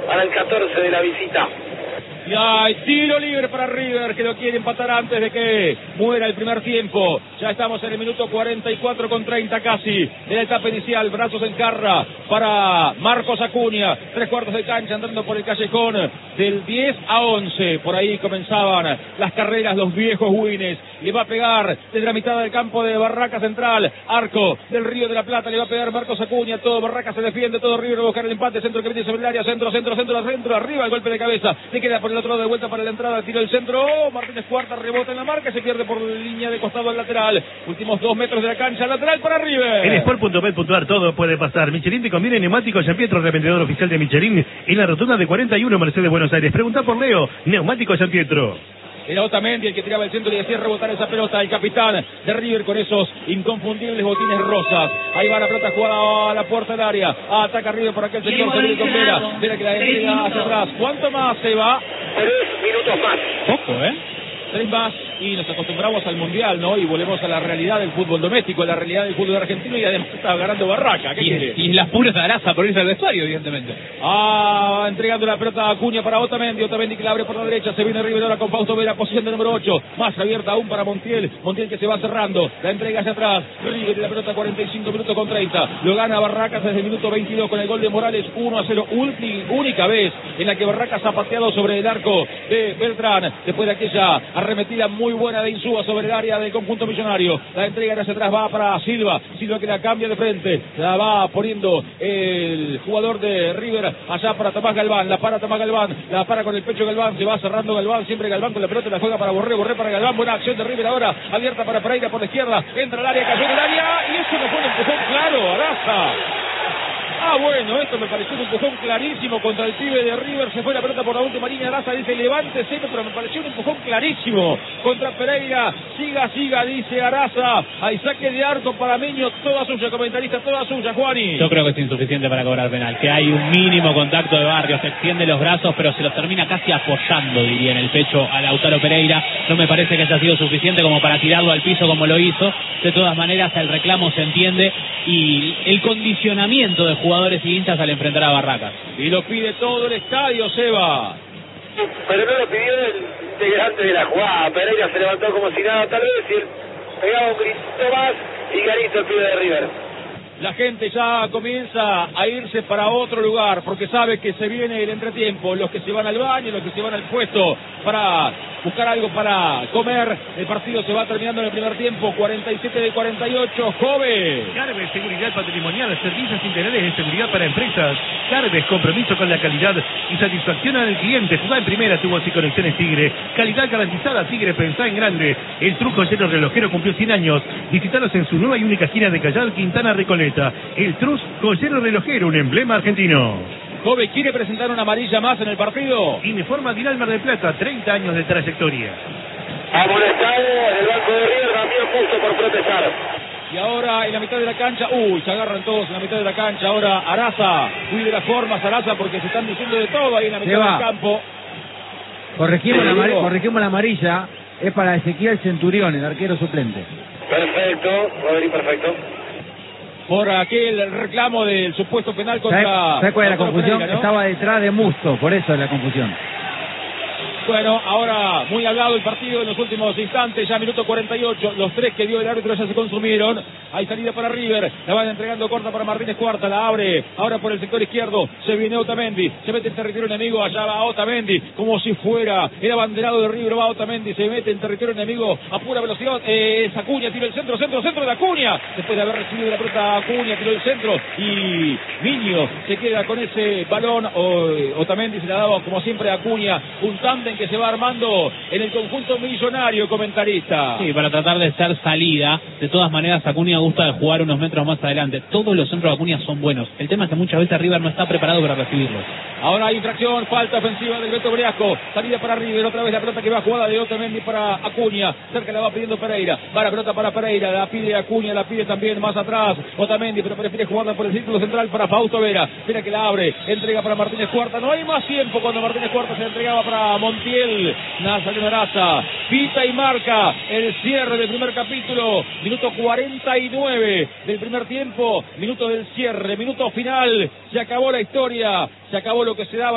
para el 14 de la visita. Y hay tiro libre para River, que lo quiere empatar antes de que muera el primer tiempo. Ya estamos en el minuto 44 con 30 casi de la etapa inicial. Brazos en carra para Marcos Acuña. 3/4 de cancha andando por el callejón del 10 a 11. Por ahí comenzaban las carreras, los viejos Wines. Le va a pegar desde la mitad del campo de Barraca Central. Arco del Río de la Plata. Le va a pegar Marcos Acuña. Todo Barraca se defiende. Todo River va a buscar el empate. Centro que viene sobre el área. Centro. Arriba el golpe de cabeza. Le queda por el otro lado de vuelta para la entrada. Tiro el centro. Martínez Cuarta rebota en la marca. Se pierde por línea de costado al lateral. Últimos 2 metros de la cancha. Lateral para River. En Sport.bet.ar todo puede pasar. Michelin te conviene neumáticos San Pietro, revendedor oficial de Michelin en la rotonda de 41 Mercedes Buenos Aires. Pregunta por Leo. Neumáticos San Pietro. Era Otamendi el que tiraba el centro y hacía rebotar esa pelota. El capitán de River con esos inconfundibles botines rosas. Ahí va la pelota jugada a la puerta del área. Ataca River por aquel sector. Federico Vera. Vera que la entrega hacia atrás. ¿Cuánto más se va? 3 minutos más. Poco, 3 más y nos acostumbramos al Mundial, ¿no? Y volvemos a la realidad del fútbol doméstico, la realidad del fútbol argentino, y además está ganando Barraca. ¿Qué quiere? Y las puras de Araza por irse al vestuario, evidentemente. Entregando la pelota a Acuña para Otamendi. Otamendi que la abre por la derecha. Se viene River ahora con Fausto Vera, posición de número 8. Más abierta aún para Montiel. Montiel que se va cerrando. La entrega hacia atrás. River y la pelota 45 minutos con 30. Lo gana Barracas desde el minuto 22 con el gol de Morales. 1-0. Única vez en la que Barracas ha pateado sobre el arco de Beltrán. Después de aquella arremetida muy buena de Insúa sobre el área del conjunto millonario. La entrega hacia atrás va para Silva. Silva que la cambia de frente. La va poniendo el jugador de River allá para Tomás Galván. La para Tomás Galván. La para con el pecho Galván. Se va cerrando Galván. Siempre Galván con la pelota. La juega para Borré. Borré para Galván. Buena acción de River ahora. Abierta para Pereira por la izquierda. Entra al área. Cayó en el área. Y eso no fue un empujón claro. Araza. Bueno, esto me pareció un empujón clarísimo contra el pibe de River. Se fue la pelota por la última línea. Araza dice levántese, pero me pareció un empujón clarísimo contra Pereira. Siga, dice Araza. Hay saque de arco para Miño. Toda suya, comentarista, toda suya, Juani. Yo creo que es insuficiente para cobrar penal. Que hay un mínimo contacto de Barrios. Se extiende los brazos, pero se los termina casi apoyando, diría, en el pecho a Lautaro Pereira. No me parece que haya sido suficiente como para tirarlo al piso como lo hizo. De todas maneras, el reclamo se entiende y el condicionamiento de jugadores y hinchas al enfrentar a Barracas. Y lo pide todo el estadio, Seba. Pero no lo pidió el integrante de la jugada. Pereira se levantó como si nada, tal vez, y él pegaba un grito más y ganito el pibe de River. La gente ya comienza a irse para otro lugar porque sabe que se viene el entretiempo. Los que se van al baño, los que se van al puesto para buscar algo para comer. El partido se va terminando en el primer tiempo. 47 de 48. Joven. Carves, seguridad patrimonial, servicios integrales de seguridad para empresas. Carves, compromiso con la calidad y satisfacción al cliente. Jugá en primera, tubos y conexiones Tigre. Calidad garantizada, Tigre, pensá en grande. El Truco Lleno Relojero cumplió 100 años. Visítalos en su nueva y única esquina de Callao, Quintana, Recoleta. El Trus Joyero Relojero, un emblema argentino. Joven, ¿quiere presentar una amarilla más en el partido? Uniforma Dinal Mar del Plata, 30 años de trayectoria. Amonestado en el banco de River, también justo por protestar. Y ahora en la mitad de la cancha, se agarran todos en la mitad de la cancha. Ahora Araza, cuide las formas Araza porque se están diciendo de todo ahí en la mitad del campo. Corregimos la amarilla, es para Ezequiel Centurión, el arquero suplente. Perfecto, Rodri, perfecto. Por aquel reclamo del supuesto penal contra... ¿Sabes cuál es la confusión? Pereira, ¿no? Estaba detrás de Musto, por eso es la confusión. Bueno, ahora muy hablado el partido en los últimos instantes, ya minuto 48, los 3 que dio el árbitro ya se consumieron. Hay salida para River, la van entregando corta para Martínez Cuarta, la abre ahora por el sector izquierdo, se viene Otamendi, se mete en territorio enemigo, allá va Otamendi, como si fuera el abanderado de River, va Otamendi, se mete en territorio enemigo a pura velocidad, es Acuña, tira el centro de Acuña, después de haber recibido la pelota Acuña, tiró el centro y Miño se queda con ese balón, Otamendi se la daba como siempre a Acuña, un tándem que se va armando en el conjunto millonario, comentarista. Sí, para tratar de ser salida. De todas maneras, Acuña gusta de jugar unos metros más adelante. Todos los centros de Acuña son buenos. El tema es que muchas veces River no está preparado para recibirlos. Ahora hay infracción, falta ofensiva del Beto Briasco. Salida para River, otra vez la pelota que va jugada de Otamendi para Acuña. Cerca la va pidiendo Pereira. Va la pelota para Pereira, la pide Acuña, la pide también más atrás Otamendi, pero prefiere jugarla por el círculo central para Fausto Vera. Mira que la abre, entrega para Martínez Cuarta. No hay más tiempo cuando Martínez Cuarta se entregaba para Montiel. Nazario Araza, pita y marca el cierre del primer capítulo, minuto 49 del primer tiempo, minuto del cierre, minuto final, se acabó la historia, se acabó lo que se daba.